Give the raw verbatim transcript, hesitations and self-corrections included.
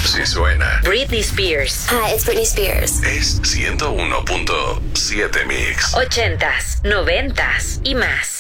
Si suena Britney Spears. Hi, it's Britney Spears. es ciento uno punto siete Mix. Ochentas, noventas y más.